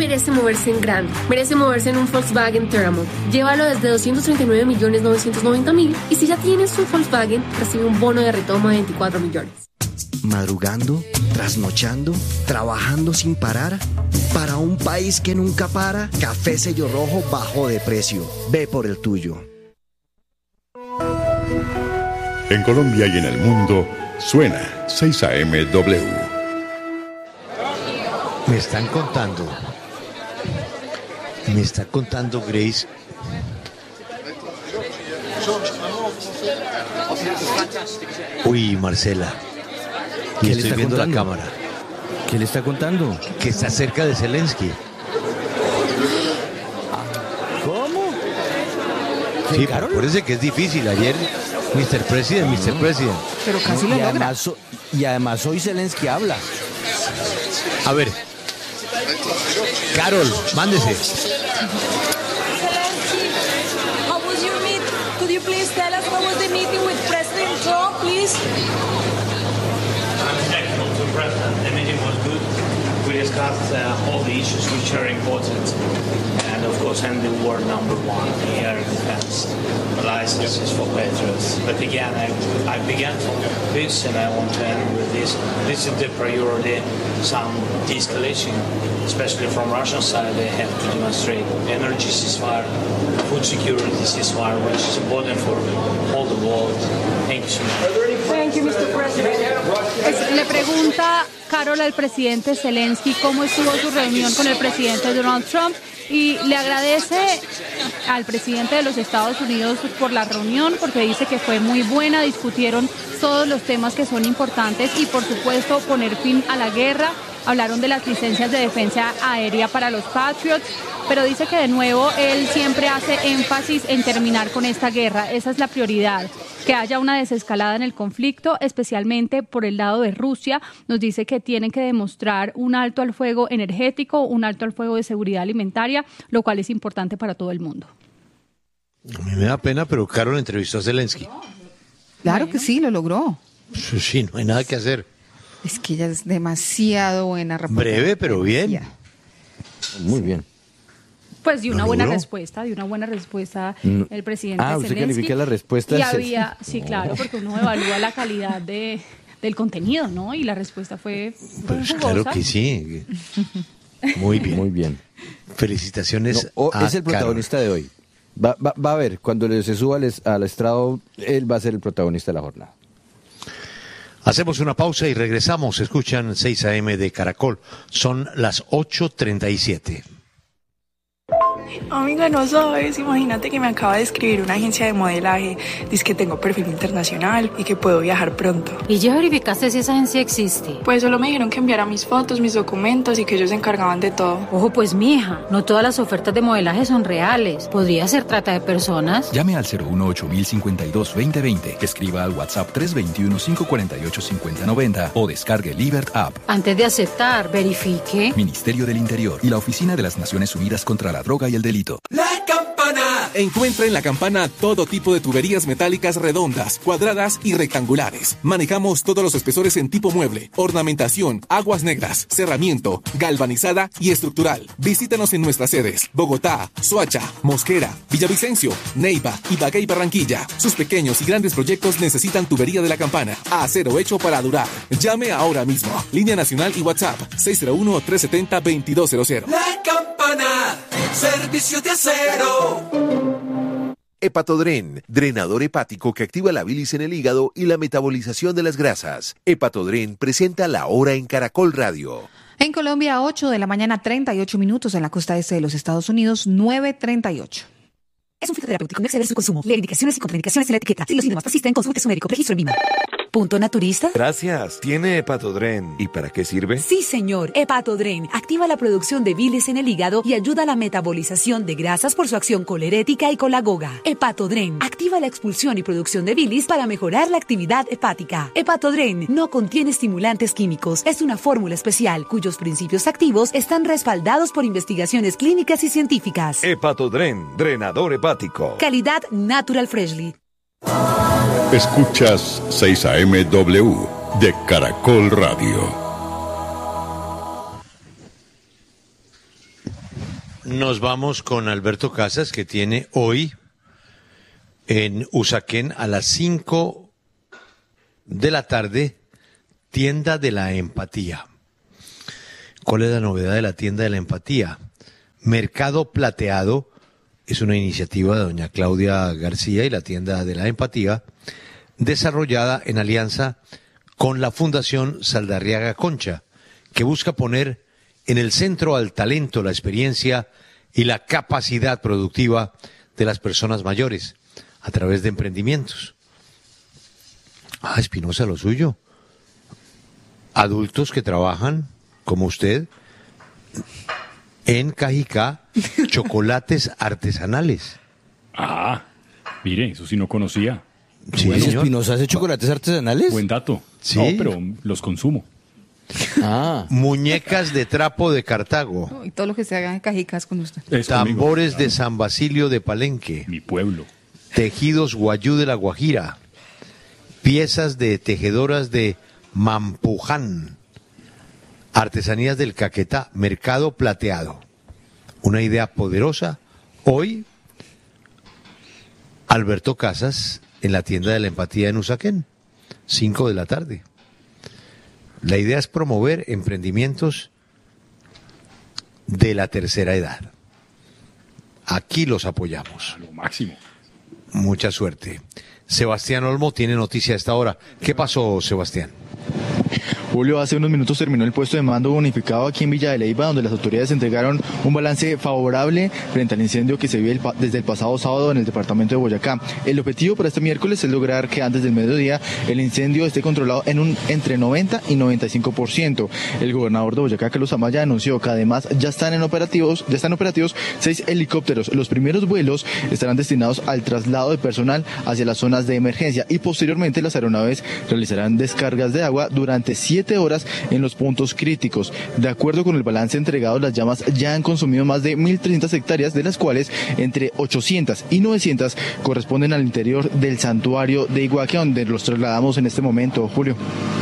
merece moverse en grande, merece moverse en un Volkswagen Terramon. Llévalo desde 239.990.000 y si ya tienes un Volkswagen, recibe un bono de retoma de 24 millones. Madrugando, trasnochando, trabajando sin parar. Para un país que nunca para, Café Sello Rojo bajó de precio. Ve por el tuyo. En Colombia y en el mundo, suena 6am-W. Me está contando Grace. Uy, Marcela. ¿Qué Le le estoy está viendo contando? la cámara. ¿Qué le está contando? Que está cerca de Zelensky. ¿Cómo? Sí, ¿Carol? acuérdese que es difícil. Ayer, Mr. President. Pero casi lo logra. Y además hoy Zelensky habla. A ver. Carol, mándese. How was your meet? Could you please tell us how was the meeting with President Trump, please? I'm thankful to the President. The meeting was good. We discussed all the issues which are important. And of course, I'm the war number one in air defense. Licenses for Patriots. But again, I began from this and I want to end with this. This is the priority. Some de-escalation, especially from Russian side, they have to demonstrate energy ceasefire, food security ceasefire, which is important for all the world. Thank you so much. Thank you, Mr. President. Le pregunta Carol al presidente Zelensky cómo estuvo su reunión con el presidente Donald Trump y le agradece al presidente de los Estados Unidos por la reunión porque dice que fue muy buena, discutieron todos los temas que son importantes y por supuesto poner fin a la guerra. Hablaron de las licencias de defensa aérea para los Patriots, pero dice que de nuevo él siempre hace énfasis en terminar con esta guerra. Esa es la prioridad, que haya una desescalada en el conflicto, especialmente por el lado de Rusia. Nos dice que tienen que demostrar un alto al fuego energético, un alto al fuego de seguridad alimentaria, lo cual es importante para todo el mundo. A mí me da pena, pero Carol entrevistó a Zelensky. Claro que sí, lo logró. Sí, no hay nada que hacer. Es que ella es demasiado buena reportera. Breve, pero bien. Muy bien. Pues dio una buena logró? respuesta, el presidente ¿usted Zelensky. califica la respuesta? Y había, sí, claro, porque uno evalúa la calidad del contenido, ¿no? Y la respuesta fue Pues jugosa. claro que sí. Muy bien. Muy bien. Felicitaciones a Es el protagonista de hoy. Va a ver, cuando se suba al estrado, él va a ser el protagonista de la jornada. Hacemos una pausa y regresamos. Escuchan 6 AM de Caracol. Son las 8:37. Amiga, no sabes, imagínate que me acaba de escribir una agencia de modelaje. Dice que tengo perfil internacional y que puedo viajar pronto. ¿Y ya verificaste si esa agencia existe? Pues solo me dijeron que enviara mis fotos, mis documentos y que ellos se encargaban de todo. Ojo pues, mija, no todas las ofertas de modelaje son reales. Podría ser trata de personas. Llame al 018-052-2020, escriba al WhatsApp 321-548-5090 o descargue Libert App. Antes de aceptar, verifique. Ministerio del Interior y la Oficina de las Naciones Unidas contra la Droga y el Delito. ¡La Campana! Encuentra en La Campana todo tipo de tuberías metálicas redondas, cuadradas y rectangulares. Manejamos todos los espesores en tipo mueble, ornamentación, aguas negras, cerramiento, galvanizada y estructural. Visítanos en nuestras sedes: Bogotá, Soacha, Mosquera, Villavicencio, Neiva, Ibagué y Barranquilla. Sus pequeños y grandes proyectos necesitan tubería de La Campana. Acero hecho para durar. Llame ahora mismo. Línea nacional y WhatsApp 601-370-2200. La Campana, servicio de acero. Hepatodren, drenador hepático que activa la bilis en el hígado y la metabolización de las grasas. Hepatodren presenta La Hora en Caracol Radio. En Colombia, 8 de la mañana, 38 minutos. En la costa este de los Estados Unidos, 9:38. Es un fitoterapéutico, no exceder su consumo. Leer indicaciones y contraindicaciones en la etiqueta. Si los síntomas persisten, consulte a su médico. Registro en Lima. ¿Punto naturista? Gracias. ¿Tiene Hepatodren? ¿Y para qué sirve? Sí, señor. Hepatodren activa la producción de bilis en el hígado y ayuda a la metabolización de grasas por su acción colerética y colagoga. Hepatodren activa la expulsión y producción de bilis para mejorar la actividad hepática. Hepatodren no contiene estimulantes químicos. Es una fórmula especial cuyos principios activos están respaldados por investigaciones clínicas y científicas. Hepatodren, drenador hepático. Calidad Natural Freshly. Escuchas 6am-W de Caracol Radio. Nos vamos con Alberto Casas, que tiene hoy en Usaquén a las 5 de la tarde, Tienda de la Empatía. ¿Cuál es la novedad de la Tienda de la Empatía? Mercado Plateado es una iniciativa de doña Claudia García y la Tienda de la Empatía, desarrollada en alianza con la Fundación Saldarriaga Concha, que busca poner en el centro al talento, la experiencia y la capacidad productiva de las personas mayores a través de emprendimientos. Espinosa, lo suyo. Adultos que trabajan, como usted, en Cajicá, chocolates artesanales. Mire, eso sí no conocía. Sí, bueno, ¿Espinosa hace chocolates artesanales? Buen dato. Sí. No, pero los consumo. Muñecas de trapo de Cartago. Y todo lo que se haga en Cajicás con usted. Tambores de San Basilio de Palenque. Mi pueblo. Tejidos Guayú de La Guajira. Piezas de tejedoras de Mampuján. Artesanías del Caquetá. Mercado Plateado. Una idea poderosa. Hoy, Alberto Casas en la Tienda de la Empatía en Usaquén. 5 de la tarde. La idea es promover emprendimientos de la tercera edad. Aquí los apoyamos. A lo máximo. Mucha suerte. Sebastián Olmo tiene noticia a esta hora. ¿Qué pasó, Sebastián? Julio, hace unos minutos terminó el puesto de mando unificado aquí en Villa de Leyva, donde las autoridades entregaron un balance favorable frente al incendio que se vio desde el pasado sábado en el departamento de Boyacá. El objetivo para este miércoles es lograr que antes del mediodía el incendio esté controlado en entre 90 y 95%. El gobernador de Boyacá, Carlos Amaya, anunció que además ya están operativos 6 helicópteros. Los primeros vuelos estarán destinados al traslado de personal hacia las zonas de emergencia y posteriormente las aeronaves realizarán descargas de agua durante 7 horas en los puntos críticos. De acuerdo con el balance entregado, las llamas ya han consumido más de 1.300 hectáreas, de las cuales entre 800 y 900 corresponden al interior del santuario de Iguaque, donde los trasladamos en este momento, Julio.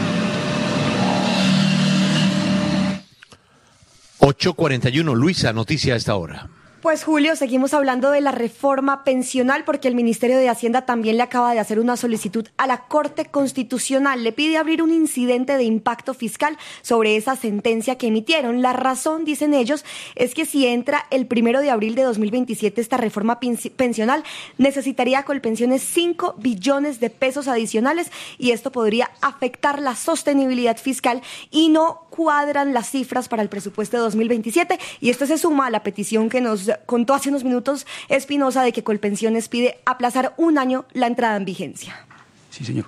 8:41, Luisa, noticia a esta hora. Pues Julio, seguimos hablando de la reforma pensional porque el Ministerio de Hacienda también le acaba de hacer una solicitud a la Corte Constitucional. Le pide abrir un incidente de impacto fiscal sobre esa sentencia que emitieron. La razón, dicen ellos, es que si entra el 1 de abril de 2027 esta reforma pensional, necesitaría Colpensiones 5 billones de pesos adicionales y esto podría afectar la sostenibilidad fiscal y no cuadran las cifras para el presupuesto de 2027 y esto se suma a la petición que nos contó hace unos minutos Espinosa de que Colpensiones pide aplazar un año la entrada en vigencia. Sí, señor.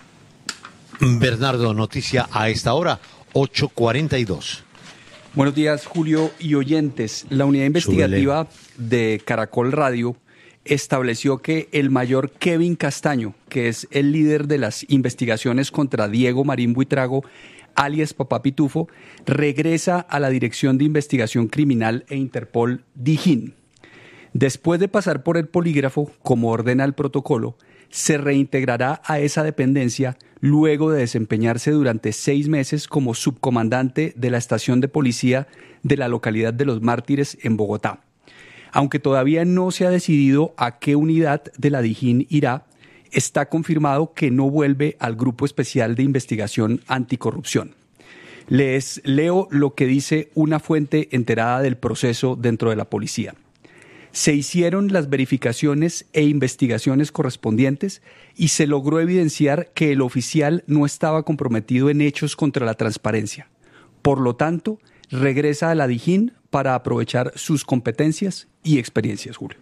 Bernardo, noticia a esta hora, 8:42. Buenos días, Julio y oyentes. La unidad investigativa de Caracol Radio estableció que el mayor Kevin Castaño, que es el líder de las investigaciones contra Diego Marín Buitrago, alias Papá Pitufo, regresa a la Dirección de Investigación Criminal e Interpol DIJÍN. Después de pasar por el polígrafo, como ordena el protocolo, se reintegrará a esa dependencia luego de desempeñarse durante 6 meses como subcomandante de la estación de policía de la localidad de Los Mártires en Bogotá. Aunque todavía no se ha decidido a qué unidad de la DIJÍN irá, está confirmado que no vuelve al Grupo Especial de Investigación Anticorrupción. Les leo lo que dice una fuente enterada del proceso dentro de la policía. Se hicieron las verificaciones e investigaciones correspondientes y se logró evidenciar que el oficial no estaba comprometido en hechos contra la transparencia. Por lo tanto, regresa a la DIJÍN para aprovechar sus competencias y experiencias, Julio.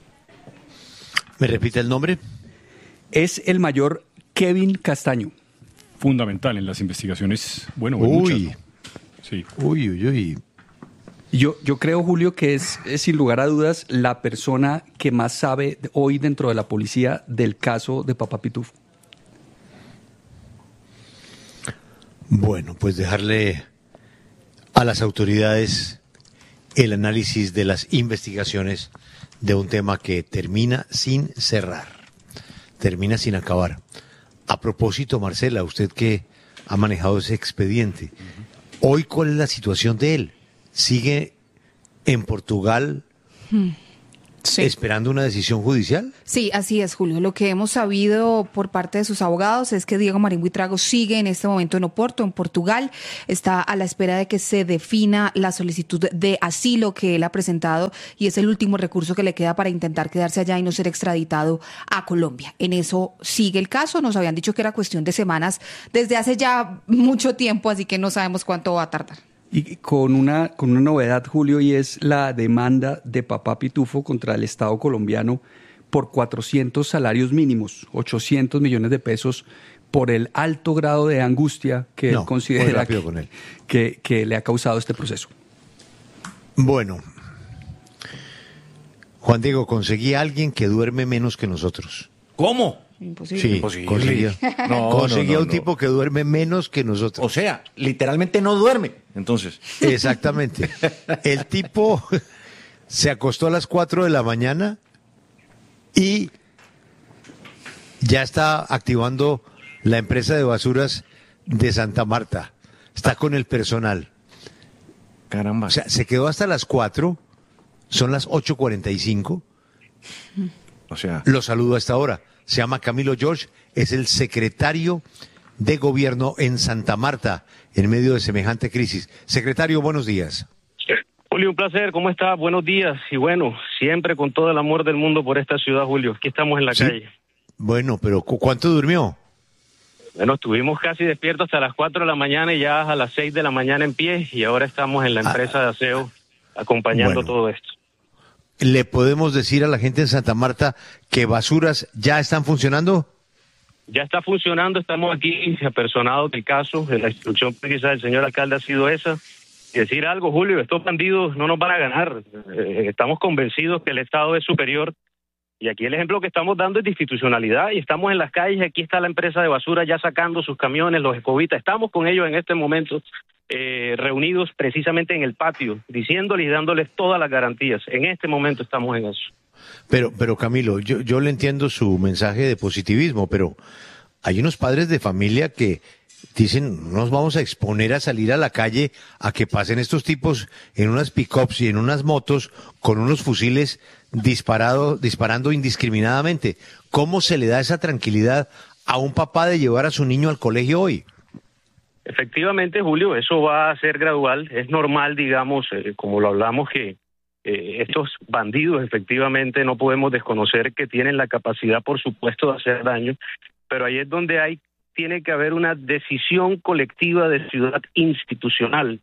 ¿Me repite el nombre? Es el mayor Kevin Castaño. Fundamental en las investigaciones. Bueno, uy. Sí. Uy. Yo creo, Julio, que es sin lugar a dudas la persona que más sabe hoy dentro de la policía del caso de Papá Pitufo. Bueno, pues dejarle a las autoridades el análisis de las investigaciones de un tema que termina sin cerrar. Termina sin acabar. A propósito, Marcela, usted que ha manejado ese expediente, hoy, ¿cuál es la situación de él? ¿Sigue en Portugal Sí. ¿Esperando una decisión judicial? Sí, así es, Julio. Lo que hemos sabido por parte de sus abogados es que Diego Marín Buitrago sigue en este momento en Oporto, en Portugal. Está a la espera de que se defina la solicitud de asilo que él ha presentado y es el último recurso que le queda para intentar quedarse allá y no ser extraditado a Colombia. En eso sigue el caso. Nos habían dicho que era cuestión de semanas desde hace ya mucho tiempo, así que no sabemos cuánto va a tardar. Y con una novedad, Julio, y es la demanda de Papá Pitufo contra el Estado colombiano por 400 salarios mínimos, 800 millones de pesos, por el alto grado de angustia que él considera que le ha causado este proceso. Bueno, Juan Diego, conseguí a alguien que duerme menos que nosotros. ¿Cómo? Imposible. Sí, Imposible. conseguí a un tipo que duerme menos que nosotros. O sea, literalmente no duerme, entonces. Exactamente. El tipo se acostó a las 4 de la mañana y ya está activando la empresa de basuras de Santa Marta. Está con el personal. Caramba. O sea, se quedó hasta las 4, son las 8:45. O sea, lo saludo a esta hora. Se llama Camilo George, es el secretario de gobierno en Santa Marta en medio de semejante crisis. Secretario, buenos días. Julio, un placer, ¿cómo está? Buenos días. Y bueno, siempre con todo el amor del mundo por esta ciudad, Julio. Aquí estamos en la calle. Bueno, pero ¿cuánto durmió? Bueno, estuvimos casi despiertos hasta las 4 de la mañana y ya a las 6 de la mañana en pie. Y ahora estamos en la empresa de aseo acompañando todo esto. ¿Le podemos decir a la gente en Santa Marta que basuras ya están funcionando? Ya está funcionando, estamos aquí apersonados del caso. La instrucción precisa del señor alcalde ha sido esa. Y decir algo, Julio, estos bandidos no nos van a ganar. Estamos convencidos que el Estado es superior. Y aquí el ejemplo que estamos dando es de institucionalidad y estamos en las calles. Aquí está la empresa de basura ya sacando sus camiones, los escobitas. Estamos con ellos en este momento reunidos precisamente en el patio, diciéndoles y dándoles todas las garantías. En este momento estamos en eso. Pero Camilo, yo le entiendo su mensaje de positivismo, pero hay unos padres de familia que dicen, no nos vamos a exponer a salir a la calle a que pasen estos tipos en unas pick-ups y en unas motos con unos fusiles disparando indiscriminadamente. ¿Cómo se le da esa tranquilidad a un papá de llevar a su niño al colegio hoy? Efectivamente, Julio, eso va a ser gradual. Es normal, digamos, como lo hablamos, que estos bandidos efectivamente no podemos desconocer que tienen la capacidad, por supuesto, de hacer daño, pero ahí es donde tiene que haber una decisión colectiva de ciudad institucional.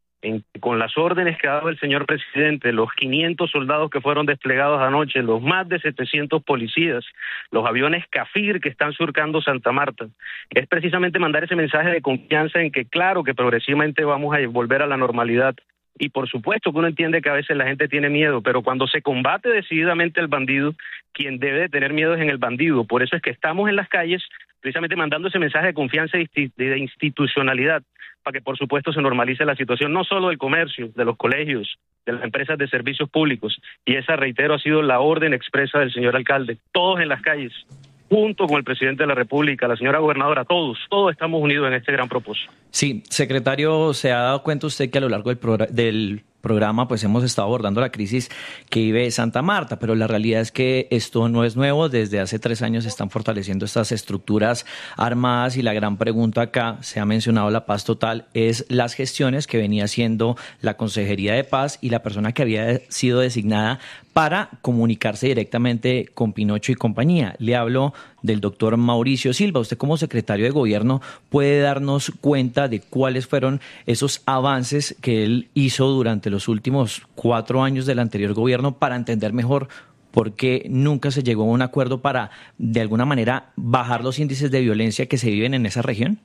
Con las órdenes que ha dado el señor presidente, los 500 soldados que fueron desplegados anoche, los más de 700 policías, los aviones Cafir que están surcando Santa Marta, es precisamente mandar ese mensaje de confianza en que claro que progresivamente vamos a volver a la normalidad. Y por supuesto que uno entiende que a veces la gente tiene miedo, pero cuando se combate decididamente el bandido, quien debe de tener miedo es en el bandido. Por eso es que estamos en las calles precisamente mandando ese mensaje de confianza y de institucionalidad, para que por supuesto se normalice la situación, no solo del comercio, de los colegios, de las empresas de servicios públicos. Y esa, reitero, ha sido la orden expresa del señor alcalde. Todos en las calles, junto con el presidente de la República, la señora gobernadora, todos estamos unidos en este gran propósito. Sí, secretario, ¿se ha dado cuenta usted que a lo largo del programa pues hemos estado abordando la crisis que vive Santa Marta, pero la realidad es que esto no es nuevo? Desde hace 3 años se están fortaleciendo estas estructuras armadas y la gran pregunta acá, se ha mencionado la paz total, es las gestiones que venía haciendo la Consejería de Paz y la persona que había sido designada para comunicarse directamente con Pinocho y compañía. Le hablo del doctor Mauricio Silva. Usted como secretario de gobierno puede darnos cuenta de cuáles fueron esos avances que él hizo durante los últimos 4 años del anterior gobierno para entender mejor por qué nunca se llegó a un acuerdo para, de alguna manera, bajar los índices de violencia que se viven en esa región.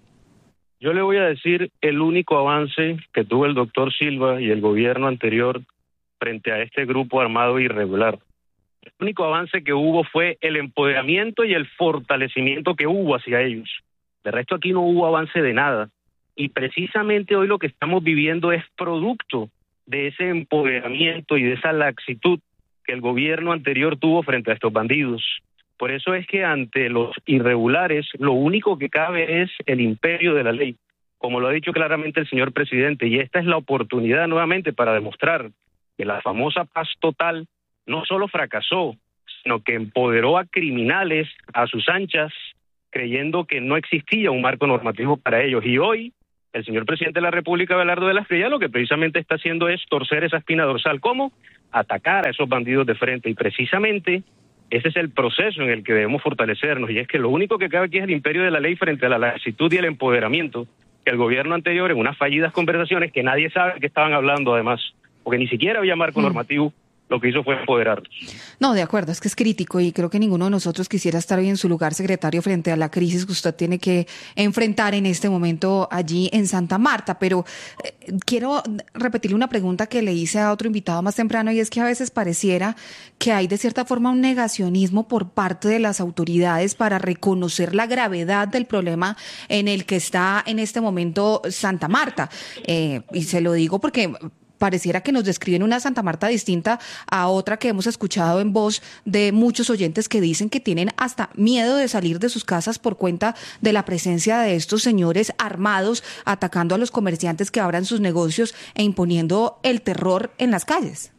Yo le voy a decir el único avance que tuvo el doctor Silva y el gobierno anterior frente a este grupo armado irregular. El único avance que hubo fue el empoderamiento y el fortalecimiento que hubo hacia ellos. De resto aquí no hubo avance de nada. Y precisamente hoy lo que estamos viviendo es producto de ese empoderamiento y de esa laxitud que el gobierno anterior tuvo frente a estos bandidos. Por eso es que ante los irregulares lo único que cabe es el imperio de la ley, como lo ha dicho claramente el señor presidente. Y esta es la oportunidad nuevamente para demostrar que la famosa paz total no solo fracasó, sino que empoderó a criminales a sus anchas, creyendo que no existía un marco normativo para ellos. Y hoy, el señor presidente de la República, Abelardo de la Espriella, lo que precisamente está haciendo es torcer esa espina dorsal. ¿Cómo? Atacar a esos bandidos de frente. Y precisamente ese es el proceso en el que debemos fortalecernos. Y es que lo único que cabe aquí es el imperio de la ley frente a la laxitud y el empoderamiento que el gobierno anterior, en unas fallidas conversaciones que nadie sabe que estaban hablando además, porque ni siquiera había marco normativo, lo que hizo fue empoderarnos. No, de acuerdo, es que es crítico y creo que ninguno de nosotros quisiera estar hoy en su lugar, secretario, frente a la crisis que usted tiene que enfrentar en este momento allí en Santa Marta. Pero quiero repetirle una pregunta que le hice a otro invitado más temprano, y es que a veces pareciera que hay de cierta forma un negacionismo por parte de las autoridades para reconocer la gravedad del problema en el que está en este momento Santa Marta. Y se lo digo porque pareciera que nos describen una Santa Marta distinta a otra que hemos escuchado en voz de muchos oyentes que dicen que tienen hasta miedo de salir de sus casas por cuenta de la presencia de estos señores armados atacando a los comerciantes que abran sus negocios e imponiendo el terror en las calles.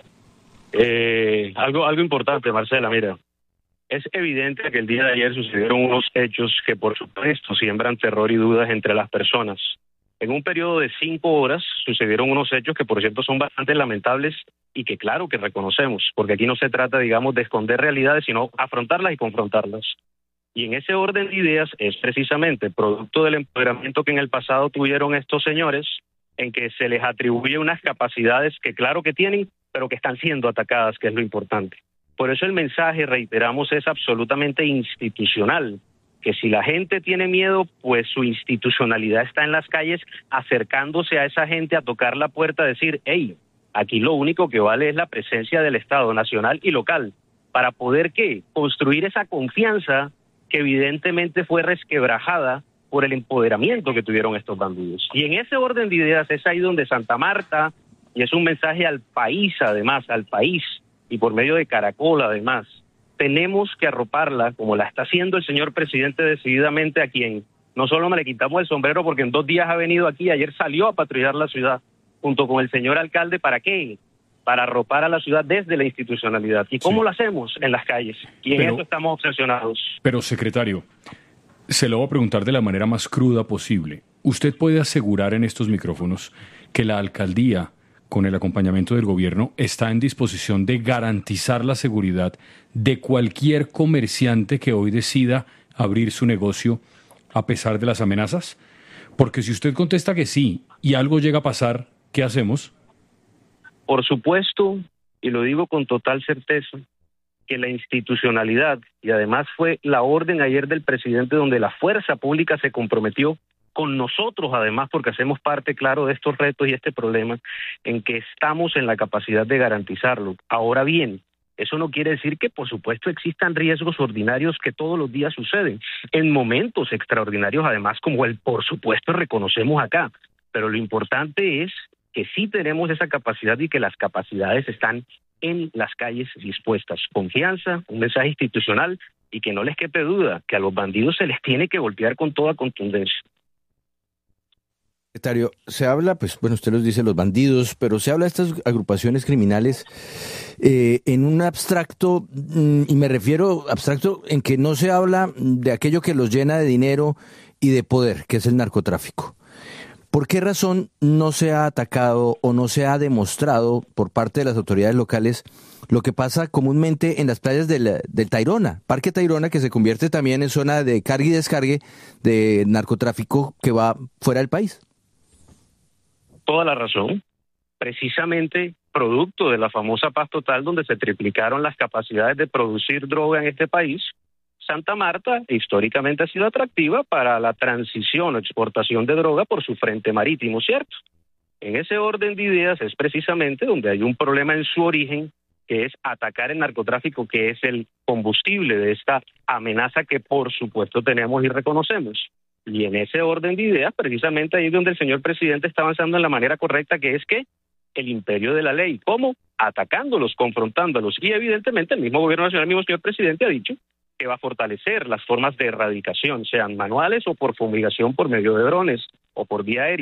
Algo importante, Marcela, mira. Es evidente que el día de ayer sucedieron unos hechos que por supuesto siembran terror y dudas entre las personas. En un periodo de 5 horas sucedieron unos hechos que, por cierto, son bastante lamentables y que claro que reconocemos, porque aquí no se trata, digamos, de esconder realidades, sino afrontarlas y confrontarlas. Y en ese orden de ideas es precisamente producto del empoderamiento que en el pasado tuvieron estos señores, en que se les atribuye unas capacidades que claro que tienen, pero que están siendo atacadas, que es lo importante. Por eso el mensaje, reiteramos, es absolutamente institucional. Que si la gente tiene miedo, pues su institucionalidad está en las calles, acercándose a esa gente a tocar la puerta, a decir, hey, aquí lo único que vale es la presencia del Estado nacional y local, para poder, ¿qué? Construir esa confianza que evidentemente fue resquebrajada por el empoderamiento que tuvieron estos bandidos. Y en ese orden de ideas es ahí donde Santa Marta, y es un mensaje al país además, al país, y por medio de Caracol además, tenemos que arroparla, como la está haciendo el señor presidente decididamente, a quien no solo me le quitamos el sombrero porque en 2 días ha venido aquí, ayer salió a patrullar la ciudad junto con el señor alcalde. ¿Para qué? Para arropar a la ciudad desde la institucionalidad. ¿Y cómo lo hacemos? En las calles. Y en eso estamos obsesionados. Pero, secretario, se lo voy a preguntar de la manera más cruda posible. ¿Usted puede asegurar en estos micrófonos que la alcaldía, con el acompañamiento del gobierno, está en disposición de garantizar la seguridad de cualquier comerciante que hoy decida abrir su negocio a pesar de las amenazas? Porque si usted contesta que sí y algo llega a pasar, ¿qué hacemos? Por supuesto, y lo digo con total certeza, que la institucionalidad, y además fue la orden ayer del presidente donde la fuerza pública se comprometió con nosotros además, porque hacemos parte, claro, de estos retos y este problema, en que estamos en la capacidad de garantizarlo. Ahora bien, eso no quiere decir que, por supuesto, existan riesgos ordinarios que todos los días suceden, en momentos extraordinarios, además, como el, por supuesto, reconocemos acá. Pero lo importante es que sí tenemos esa capacidad y que las capacidades están en las calles dispuestas. Confianza, un mensaje institucional, y que no les quepe duda que a los bandidos se les tiene que golpear con toda contundencia. Secretario, se habla, pues bueno, usted los dice, los bandidos, pero se habla de estas agrupaciones criminales en un abstracto, y me refiero abstracto en que no se habla de aquello que los llena de dinero y de poder, que es el narcotráfico. ¿Por qué razón no se ha atacado o no se ha demostrado por parte de las autoridades locales lo que pasa comúnmente en las playas del Tayrona, Parque Tayrona, que se convierte también en zona de carga y descargue de narcotráfico que va fuera del país? Toda la razón. Precisamente producto de la famosa paz total, donde se triplicaron las capacidades de producir droga en este país, Santa Marta históricamente ha sido atractiva para la transición o exportación de droga por su frente marítimo, ¿cierto? En ese orden de ideas es precisamente donde hay un problema en su origen, que es atacar el narcotráfico, que es el combustible de esta amenaza que por supuesto tenemos y reconocemos. Y en ese orden de ideas, precisamente ahí es donde el señor presidente está avanzando en la manera correcta, que es que el imperio de la ley. ¿Cómo? Atacándolos, confrontándolos. Y evidentemente el mismo gobierno nacional, el mismo señor presidente ha dicho que va a fortalecer las formas de erradicación, sean manuales o por fumigación por medio de drones o por vía aérea.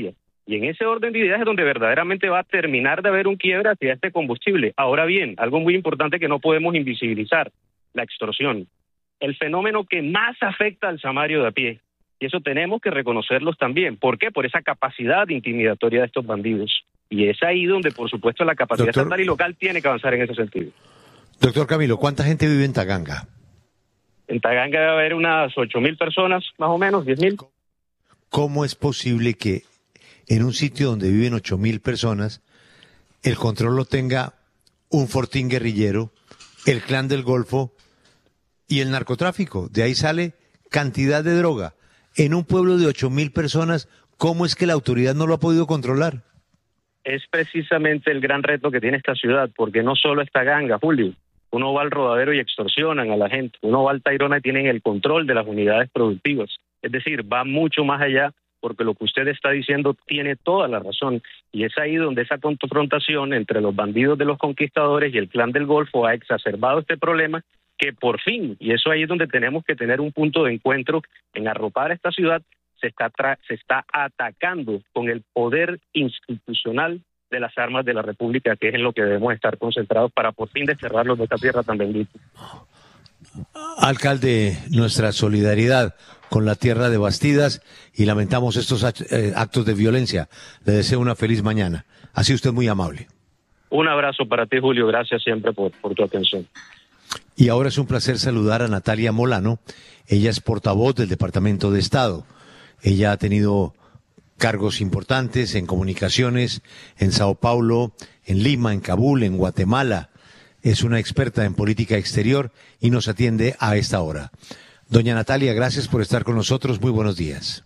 Y en ese orden de ideas es donde verdaderamente va a terminar de haber un quiebre hacia este combustible. Ahora bien, algo muy importante que no podemos invisibilizar, la extorsión. El fenómeno que más afecta al samario de a pie. Y eso tenemos que reconocerlos también. ¿Por qué? Por esa capacidad intimidatoria de estos bandidos. Y es ahí donde, por supuesto, la capacidad estatal y local tiene que avanzar en ese sentido. Doctor Camilo, ¿cuánta gente vive en Taganga? En Taganga debe haber unas 8.000 personas, más o menos, 10.000. ¿Cómo es posible que en un sitio donde viven 8.000 personas, el control lo tenga un fortín guerrillero, el clan del Golfo y el narcotráfico? De ahí sale cantidad de droga. En un pueblo de 8.000 personas, ¿cómo es que la autoridad no lo ha podido controlar? Es precisamente el gran reto que tiene esta ciudad, porque no solo está Taganga, Julio. Uno va al Rodadero y extorsionan a la gente. Uno va al Tayrona y tienen el control de las unidades productivas. Es decir, va mucho más allá, porque lo que usted está diciendo tiene toda la razón. Y es ahí donde esa confrontación entre los bandidos de los conquistadores y el clan del Golfo ha exacerbado este problema, que por fin, y eso ahí es donde tenemos que tener un punto de encuentro en arropar esta ciudad, se está atacando con el poder institucional de las armas de la República, que es en lo que debemos estar concentrados para por fin desterrarlos de esta tierra tan bendita. Alcalde, nuestra solidaridad con la tierra de Bastidas y lamentamos estos actos de violencia. Le deseo una feliz mañana. Ha sido usted muy amable. Un abrazo para ti, Julio. Gracias siempre por tu atención. Y ahora es un placer saludar a Natalia Molano. Ella es portavoz del Departamento de Estado. Ella ha tenido cargos importantes en comunicaciones, en Sao Paulo, en Lima, en Kabul, en Guatemala. Es una experta en política exterior y nos atiende a esta hora. Doña Natalia, gracias por estar con nosotros. Muy buenos días.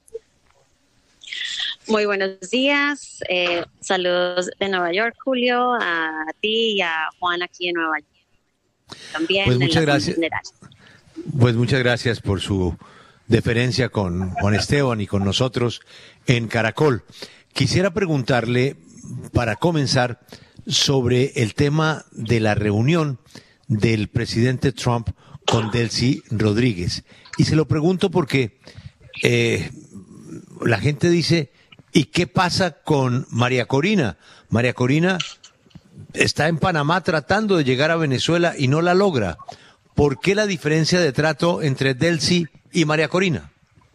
Muy buenos días. Saludos de Nueva York, Julio, a ti y a Juan aquí en Nueva York. También pues muchas gracias. Pues muchas gracias por su deferencia con Juan Esteban y con nosotros en Caracol. Quisiera preguntarle, para comenzar, sobre el tema de la reunión del presidente Trump con Delcy Rodríguez. Y se lo pregunto porque la gente dice, ¿y qué pasa con María Corina? María Corina está en Panamá tratando de llegar a Venezuela y no la logra. ¿Por qué la diferencia de trato entre Delcy y María Corina?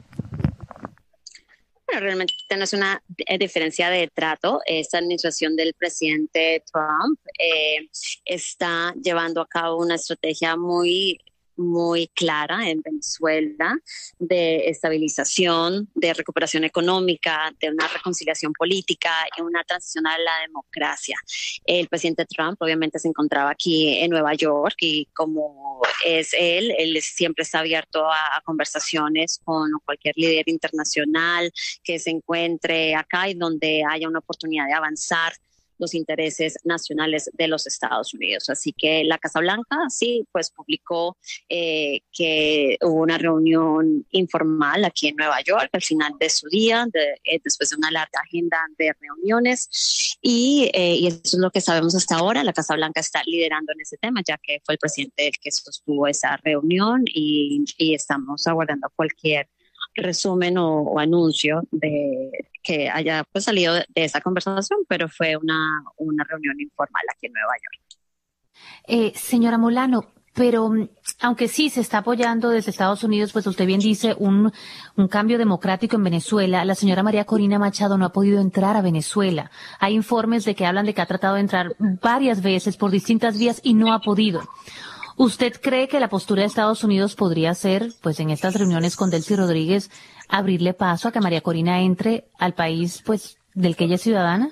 Bueno, realmente no es una diferencia de trato. Esta administración del presidente Trump está llevando a cabo una estrategia muy clara en Venezuela de estabilización, de recuperación económica, de una reconciliación política y una transición a la democracia. El presidente Trump obviamente se encontraba aquí en Nueva York y como es él siempre está abierto a conversaciones con cualquier líder internacional que se encuentre acá y donde haya una oportunidad de avanzar los intereses nacionales de los Estados Unidos. Así que la Casa Blanca sí, pues publicó que hubo una reunión informal aquí en Nueva York al final de su día, después de una larga agenda de reuniones y eso es lo que sabemos hasta ahora. La Casa Blanca está liderando en ese tema, ya que fue el presidente el que sostuvo esa reunión y estamos aguardando cualquier resumen o anuncio de que haya pues salido de esa conversación, pero fue una reunión informal aquí en Nueva York. Señora Molano, pero aunque sí se está apoyando desde Estados Unidos, pues usted bien dice un cambio democrático en Venezuela, la señora María Corina Machado no ha podido entrar a Venezuela. Hay informes de que hablan de que ha tratado de entrar varias veces por distintas vías y no ha podido. ¿Usted cree que la postura de Estados Unidos podría ser, pues en estas reuniones con Delcy Rodríguez, abrirle paso a que María Corina entre al país, pues, del que ella es ciudadana?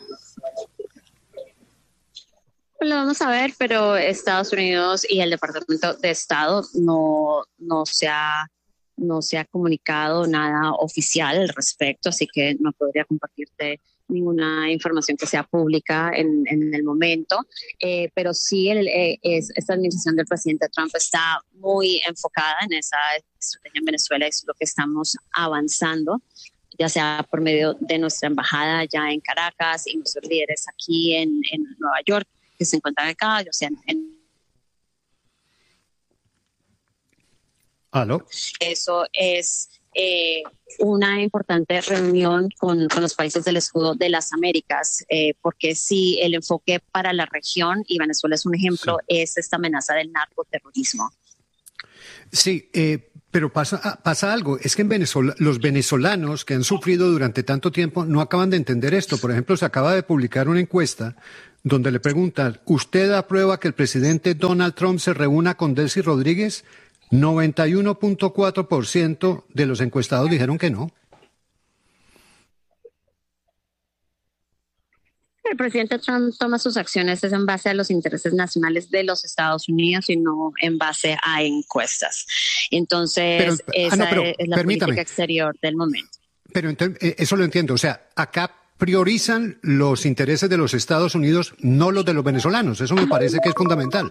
Pues lo vamos a ver, pero Estados Unidos y el Departamento de Estado no se ha comunicado nada oficial al respecto, así que no podría compartirte ninguna información que sea pública en el momento, pero sí esta administración del presidente Trump está muy enfocada en esa estrategia en Venezuela, es lo que estamos avanzando, ya sea por medio de nuestra embajada ya en Caracas y nuestros líderes aquí en Nueva York, que se encuentran acá, o sea, ¿Aló? Eso es una importante reunión con los países del escudo de las Américas, porque sí, el enfoque para la región, y Venezuela es un ejemplo, es esta amenaza del narcoterrorismo. Sí, pero pasa algo. Es que en Venezuela, los venezolanos que han sufrido durante tanto tiempo no acaban de entender esto. Por ejemplo, se acaba de publicar una encuesta donde le preguntan, ¿usted aprueba que el presidente Donald Trump se reúna con Delcy Rodríguez? 91.4% de los encuestados dijeron que no. El presidente Trump toma sus acciones es en base a los intereses nacionales de los Estados Unidos y no en base a encuestas. Entonces, esa es la política exterior del momento. Pero eso lo entiendo. O sea, acá priorizan los intereses de los Estados Unidos, no los de los venezolanos. Eso me parece que es fundamental.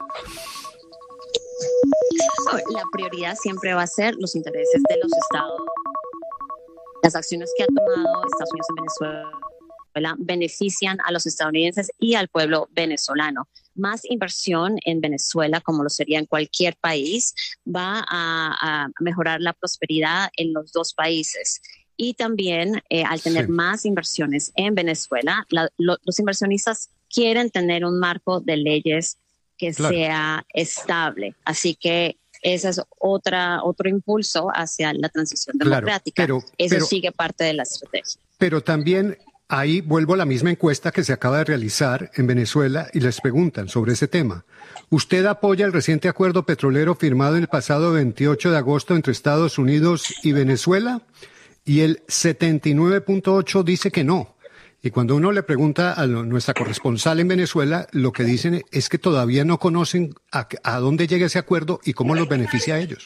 La prioridad siempre va a ser los intereses de los Estados. Las acciones que ha tomado Estados Unidos en Venezuela benefician a los estadounidenses y al pueblo venezolano. Más inversión en Venezuela, como lo sería en cualquier país, va a mejorar la prosperidad en los dos países. Y también, al tener más inversiones en Venezuela, los inversionistas quieren tener un marco de leyes que sea estable. Así que ese es otro impulso hacia la transición democrática. Eso sigue parte de la estrategia. Pero también ahí vuelvo a la misma encuesta que se acaba de realizar en Venezuela y les preguntan sobre ese tema. ¿Usted apoya el reciente acuerdo petrolero firmado el pasado 28 de agosto entre Estados Unidos y Venezuela? Y el 79.8% dice que no. Y cuando uno le pregunta a nuestra corresponsal en Venezuela, lo que dicen es que todavía no conocen a dónde llega ese acuerdo y cómo los beneficia a ellos.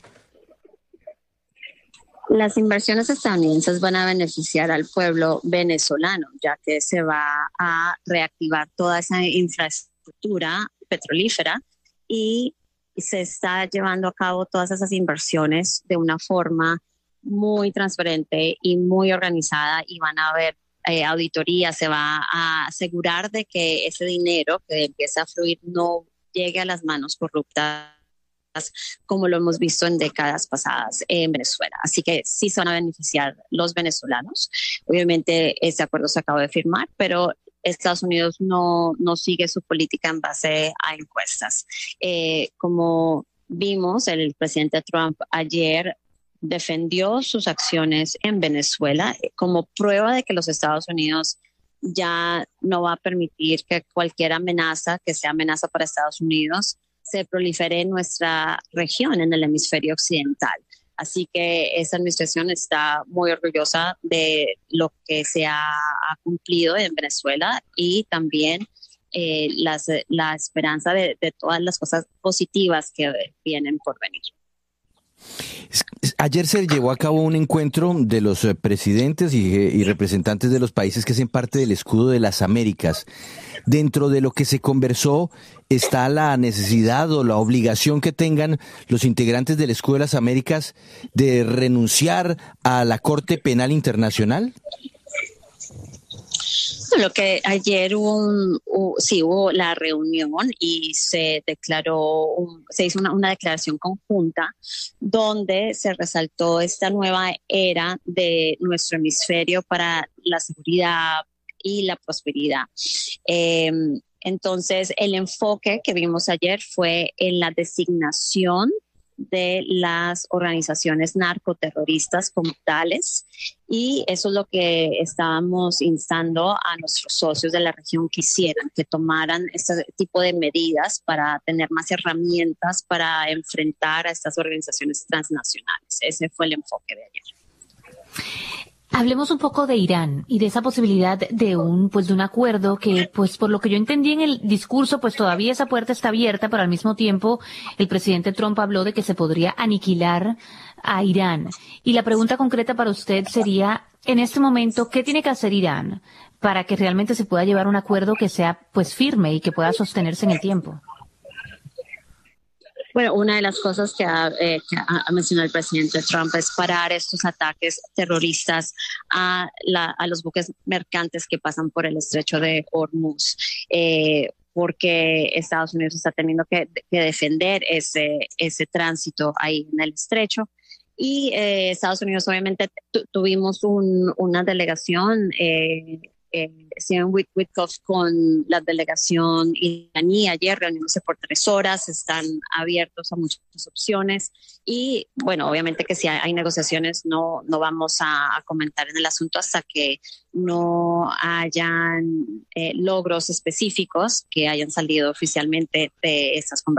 Las inversiones estadounidenses van a beneficiar al pueblo venezolano, ya que se va a reactivar toda esa infraestructura petrolífera y se está llevando a cabo todas esas inversiones de una forma muy transparente y muy organizada, y van a haber auditoría, se va a asegurar de que ese dinero que empieza a fluir no llegue a las manos corruptas, como lo hemos visto en décadas pasadas en Venezuela. Así que sí se van a beneficiar los venezolanos. Obviamente este acuerdo se acaba de firmar, pero Estados Unidos no sigue su política en base a encuestas. Como vimos, el presidente Trump ayer defendió sus acciones en Venezuela como prueba de que los Estados Unidos ya no va a permitir que cualquier amenaza que sea amenaza para Estados Unidos se prolifere en nuestra región, en el hemisferio occidental. Así que esta administración está muy orgullosa de lo que se ha cumplido en Venezuela y también la esperanza de todas las cosas positivas que vienen por venir. Ayer se llevó a cabo un encuentro de los presidentes y representantes de los países que hacen parte del escudo de las Américas. Dentro de lo que se conversó está la necesidad o la obligación que tengan los integrantes del escudo de las Américas de renunciar a la Corte Penal Internacional. Lo que ayer hubo la reunión y se hizo una declaración conjunta donde se resaltó esta nueva era de nuestro hemisferio para la seguridad y la prosperidad. Entonces, el enfoque que vimos ayer fue en la designación de las organizaciones narcoterroristas como tales, y eso es lo que estábamos instando a nuestros socios de la región que hicieran, que tomaran este tipo de medidas para tener más herramientas para enfrentar a estas organizaciones transnacionales. Ese fue el enfoque de ayer. Hablemos un poco de Irán y de esa posibilidad de un acuerdo que, por lo que yo entendí en el discurso, todavía esa puerta está abierta, pero al mismo tiempo el presidente Trump habló de que se podría aniquilar a Irán. Y la pregunta concreta para usted sería, en este momento, ¿qué tiene que hacer Irán para que realmente se pueda llevar un acuerdo que sea, firme y que pueda sostenerse en el tiempo? Bueno, una de las cosas que ha mencionado el presidente Trump es parar estos ataques terroristas a los buques mercantes que pasan por el estrecho de Hormuz, porque Estados Unidos está teniendo que defender ese tránsito ahí en el estrecho. Y Estados Unidos obviamente tuvimos una delegación, Stephen Witkoff con la delegación iraní ayer, reuniéndose por 3 horas, están abiertos a muchas opciones y bueno, obviamente que si hay negociaciones no vamos a comentar en el asunto hasta que no hayan logros específicos que hayan salido oficialmente de estas conversaciones.